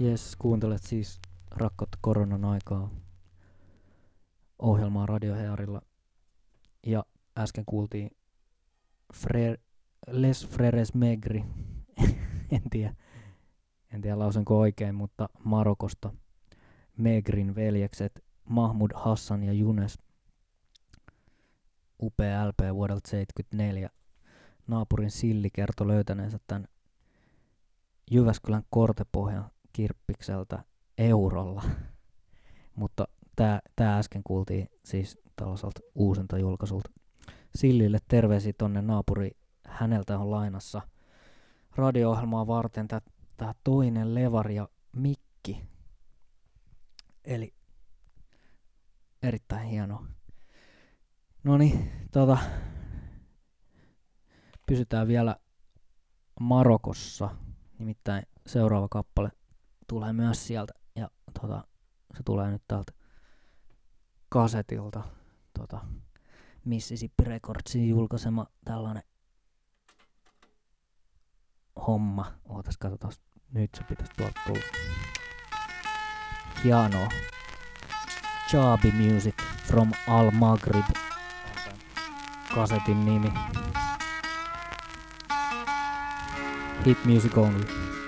Jes, kuuntelet siis rakkautta koronan aikaa ohjelmaa Radio Hearilla. Ja äsken kuultiin Les Frères Megri. en tiedä lausunko oikein, mutta Marokosta Megrin veljekset Mahmud Hassan ja Younes. Upea LP vuodelta 1974. Naapurin Silli kertoi löytäneensä tämän Jyväskylän Kortepohjan kirppikseltä eurolla. Mutta tää äsken kuultiin siis tällaiselta uusinta julkaisulta. Sillille terveisiä tonne naapuri. Häneltä on lainassa radio-ohjelmaa varten tää toinen levari ja mikki. Eli erittäin hienoa. Noniin, pysytään vielä Marokossa. Nimittäin seuraava kappale tulee myös sieltä. Ja se tulee nyt täältä kasetilta. Mississippi Recordsin julkaisema tällainen homma. Ootas, katsotaan. Nyt se pitäisi tuolta tulla. Hienoa. Chabi Music from Al Maghrib. Kasetin nimi. Hit music only.